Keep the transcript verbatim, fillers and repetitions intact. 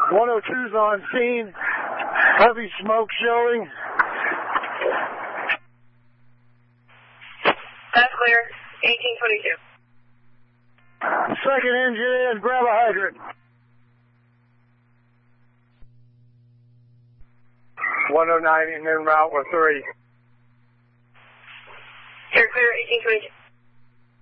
one oh two's on scene. Heavy smoke showing. That's clear. eighteen twenty-two. Second engine in. Grab a hydrant. one oh nine in en route with three. Here, clear. eighteen twenty-two.